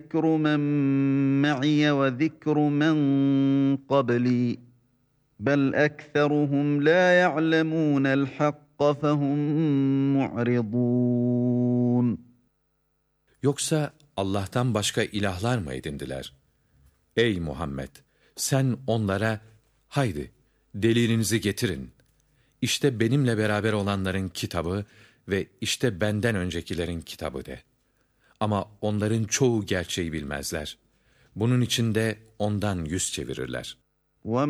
ذِكْرُ مَنْ مَعِيَ وَذِكْرُ مَنْ قَبْلِي بَلْ أَكْثَرُهُمْ لَا يَعْلَمُونَ الْحَقَّ فَهُمْ مُعْرِضُونَ. Yoksa Allah'tan başka ilahlar mı edindiler? Ey Muhammed! Sen onlara, haydi delilinizi getirin. İşte benimle beraber olanların kitabı ve işte benden öncekilerin kitabı de. Ama onların çoğu gerçeği bilmezler. Bunun için de ondan yüz çevirirler.